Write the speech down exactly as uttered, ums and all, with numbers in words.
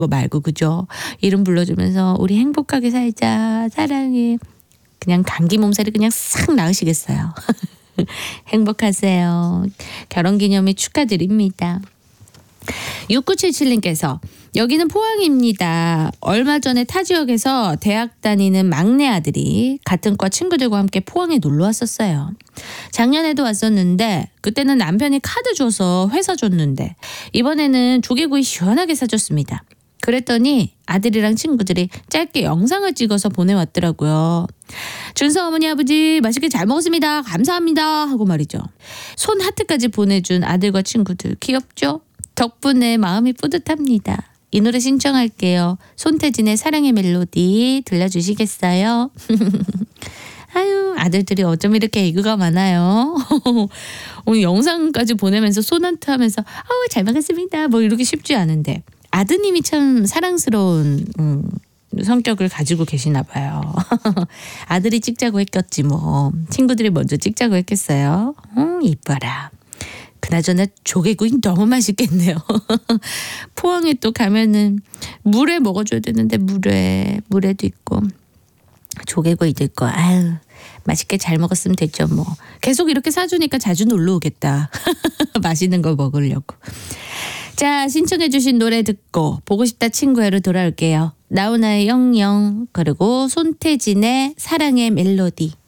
거 말고 그죠? 이름 불러주면서 우리 행복하게 살자 사랑해. 그냥 감기 몸살이 그냥 싹 나으시겠어요. 행복하세요. 결혼기념일 축하드립니다. 육구칠칠님께서 여기는 포항입니다. 얼마 전에 타 지역에서 대학 다니는 막내 아들이 같은 과 친구들과 함께 포항에 놀러 왔었어요. 작년에도 왔었는데 그때는 남편이 카드 줘서 회사 줬는데 이번에는 조개구이 시원하게 사줬습니다. 그랬더니 아들이랑 친구들이 짧게 영상을 찍어서 보내왔더라고요. 준서 어머니 아버지 맛있게 잘 먹었습니다. 감사합니다 하고 말이죠. 손 하트까지 보내준 아들과 친구들 귀엽죠? 덕분에 마음이 뿌듯합니다. 이 노래 신청할게요. 손태진의 사랑의 멜로디 들려주시겠어요? 아유 아들들이 어쩜 이렇게 애교가 많아요. 오늘 영상까지 보내면서 손 하트 하면서 아우 잘 먹었습니다 뭐 이렇게 쉽지 않은데 아드님이 참 사랑스러운 음, 성격을 가지고 계시나 봐요. 아들이 찍자고 했겠지 뭐. 친구들이 먼저 찍자고 했겠어요. 음, 이뻐라. 그나저나 조개구이 너무 맛있겠네요. 포항에 또 가면은 물회 먹어줘야 되는데 물회, 물회도 있고 조개구이도 있고 아유 맛있게 잘 먹었으면 됐죠 뭐. 계속 이렇게 사주니까 자주 놀러 오겠다. 맛있는 거 먹으려고. 자 신청해 주신 노래 듣고 보고 싶다 친구야로 돌아올게요. 나훈아의 영영 그리고 손태진의 사랑의 멜로디.